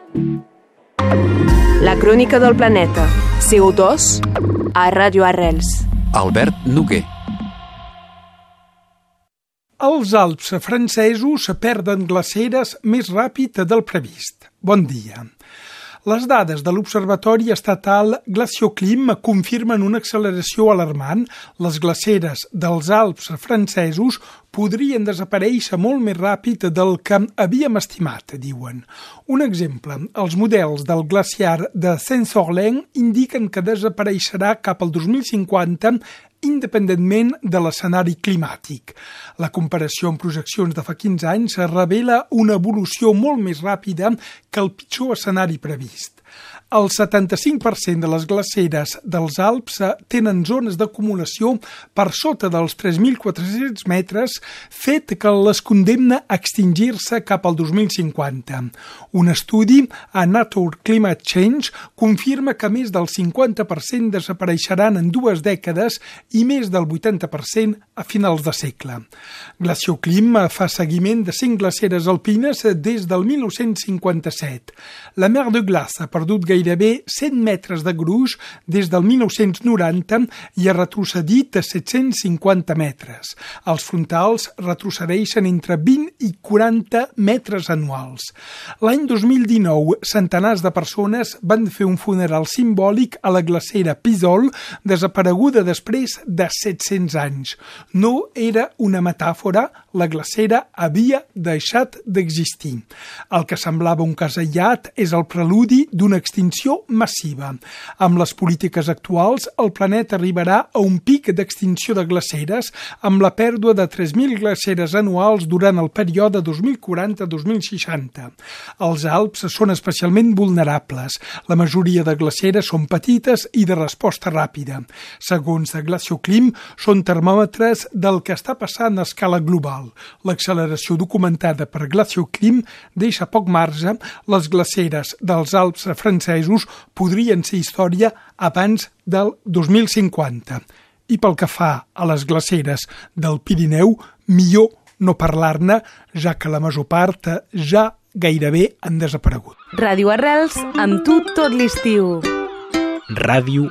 La crònica del planeta. CO2 a Ràdio Arrels. Albert Noguer. Els Alps francesos perden glaceres més ràpid del previst. Bon dia. Les dades de l'Observatori Estatal Glacioclim confirmen una acceleració alarmant. Les glaceres dels Alps francesos podrien desaparèixer molt més ràpid del que havíem estimat, diuen. Un exemple, els models del glaciar de Saint-Sorlin indiquen que desapareixerà cap al 2050 independentment de l'escenari climàtic. La comparació amb projeccions de fa 15 anys revela una evolució molt més ràpida que el pitjor escenari previst. El 75% de les glaceres dels Alps tenen zones d'acumulació per sota dels 3.400 metres, fet que les condemna a extingir-se cap al 2050. Un estudi a Nature Climate Change confirma que més del 50% desapareixeran en 2 dècades i més del 80% a finals de segle. Glacioclim fa seguiment de 5 glaceres alpines des del 1957. La Mer de Glace ha perdut gairebé 100 metres de gruix des del 1990 i ha retrocedit a 750 metres. Els frontals retrocedeixen entre 20 i 40 metres anuals. L'any 2019, centenars de persones van fer un funeral simbòlic a la glacera Pisol, desapareguda després de 700 anys. No era una metàfora, la glacera havia deixat d'existir. El que semblava un cas aïllat és el preludi d'una extinció massiva. Amb les polítiques actuals, el planeta arribarà a un pic d'extinció de glaceres amb la pèrdua de 3.000 glaceres anuals durant el període 2040-2060. Els Alps són especialment vulnerables. La majoria de glaceres són petites i de resposta ràpida. Segons Glacioclim, són termòmetres del que està passant a escala global. L'acceleració documentada per Glacioclim deixa poc marge. Les glaceres dels Alps francesos podrien ser història abans del 2050. I pel que fa a les glaceres del Pirineu, millor no parlar-ne, ja que la major part ja gairebé han desaparegut. Ràdio Arrels, amb tu tot l'estiu. Ràdio